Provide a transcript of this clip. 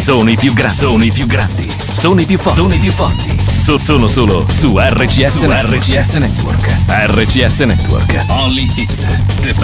sono i più grandi, sono i più grandi, sono i più forti, sono i più forti. Sono solo su RCS Network. RCS Network. RCS Network. Only hits. The